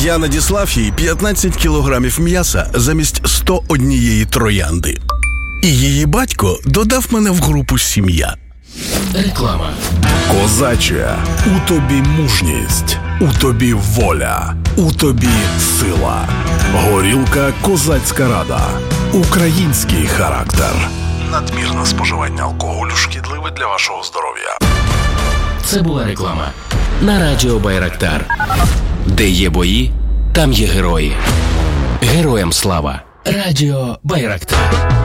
Я надіслав їй 15 кілограмів м'яса замість 101 троянди. І її батько додав мене в групу «Сім'я». Реклама. Козаче, у тобі мужність, у тобі воля, у тобі сила. Горілка «Козацька рада». Український характер. Надмірне споживання алкоголю шкідливе для вашого здоров'я. Це була реклама. На радіо Байрактар. Де є бої, там є герої. Героям слава. Радіо Байрактар.